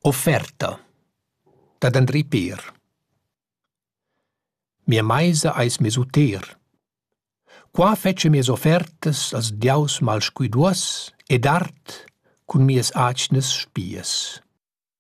Offerta dad André Peer. Mia meisa eis mes uter. Qua fetscha mias offertas als diaus mal scuiduos ed art cun mias atgnas spias.